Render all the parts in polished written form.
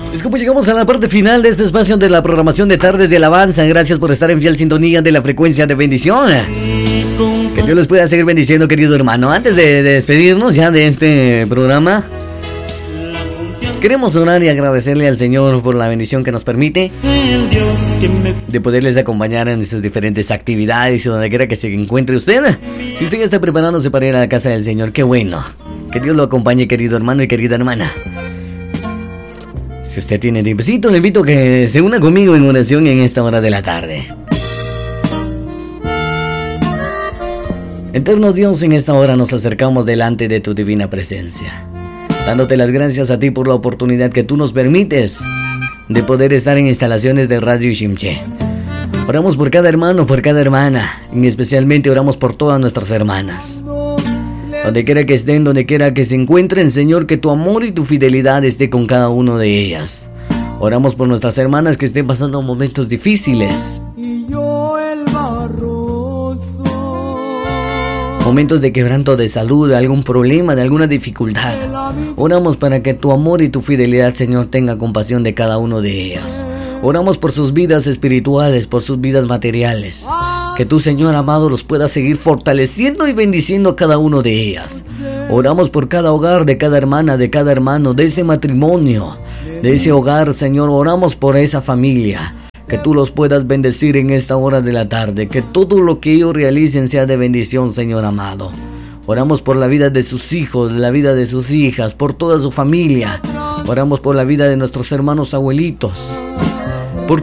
Es como llegamos a la parte final de este espacio de la programación de Tardes de Alabanza. Gracias por estar en fiel sintonía de la frecuencia de bendición. Que Dios les pueda seguir bendiciendo, querido hermano. Antes de despedirnos ya de este programa, queremos orar y agradecerle al Señor por la bendición que nos permite de poderles acompañar en sus diferentes actividades y donde quiera que se encuentre usted. Si usted ya está preparándose para ir a la casa del Señor, qué bueno. Que Dios lo acompañe, querido hermano y querida hermana. Si usted tiene tiempecito, le invito a que se una conmigo en oración en esta hora de la tarde. Eterno Dios, en esta hora nos acercamos delante de tu divina presencia, dándote las gracias a ti por la oportunidad que tú nos permites de poder estar en instalaciones de Radio Shimche. Oramos por cada hermano, por cada hermana, y especialmente oramos por todas nuestras hermanas. Donde quiera que estén, donde quiera que se encuentren, Señor, que tu amor y tu fidelidad esté con cada uno de ellas. Oramos por nuestras hermanas que estén pasando momentos difíciles, momentos de quebranto de salud, de algún problema, de alguna dificultad. Oramos para que tu amor y tu fidelidad, Señor, tenga compasión de cada uno de ellas. Oramos por sus vidas espirituales, por sus vidas materiales. Que tú, Señor amado, los puedas seguir fortaleciendo y bendiciendo a cada uno de ellas. Oramos por cada hogar, de cada hermana, de cada hermano, de ese matrimonio, de ese hogar, Señor. Oramos por esa familia. Que tú los puedas bendecir en esta hora de la tarde. Que todo lo que ellos realicen sea de bendición, Señor amado. Oramos por la vida de sus hijos, la vida de sus hijas, por toda su familia. Oramos por la vida de nuestros hermanos abuelitos, por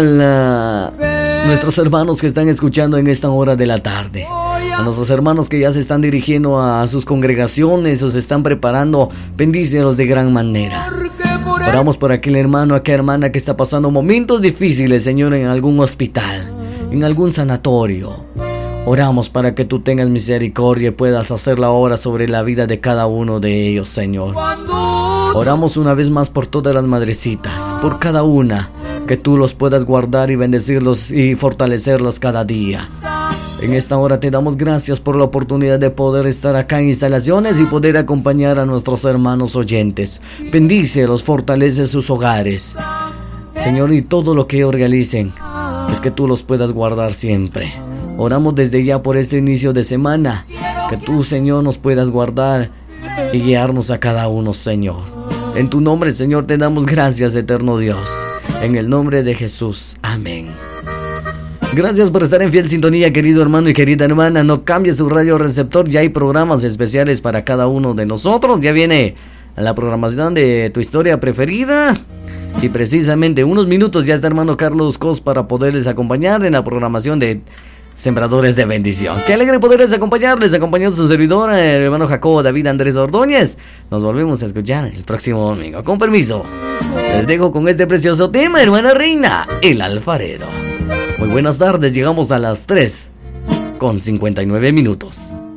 nuestros hermanos que están escuchando en esta hora de la tarde. A nuestros hermanos que ya se están dirigiendo a sus congregaciones o se están preparando, bendícelos de gran manera. Oramos por aquel hermano, aquella hermana que está pasando momentos difíciles, Señor, en algún hospital, en algún sanatorio. Oramos para que tú tengas misericordia y puedas hacer la obra sobre la vida de cada uno de ellos, Señor. Oramos una vez más por todas las madrecitas, por cada una, que tú los puedas guardar y bendecirlos y fortalecerlos cada día. En esta hora te damos gracias por la oportunidad de poder estar acá en instalaciones y poder acompañar a nuestros hermanos oyentes. Bendícelos, fortalece sus hogares, Señor, y todo lo que ellos realicen, es que tú los puedas guardar siempre. Oramos desde ya por este inicio de semana, que tú, Señor, nos puedas guardar y guiarnos a cada uno, Señor. En tu nombre, Señor, te damos gracias, eterno Dios. En el nombre de Jesús. Amén. Gracias por estar en fiel sintonía, querido hermano y querida hermana. No cambie su radio receptor, ya hay programas especiales para cada uno de nosotros. Ya viene la programación de tu historia preferida. Y precisamente unos minutos ya está hermano Carlos Cos para poderles acompañar en la programación de Sembradores de Bendición. Qué alegre poderles acompañarles. Acompañó su servidor, el hermano Jacobo David Andrés Ordóñez. Nos volvemos a escuchar el próximo domingo. Con permiso, les dejo con este precioso tema, hermana Reina, el alfarero. Muy buenas tardes, llegamos a las 3:59.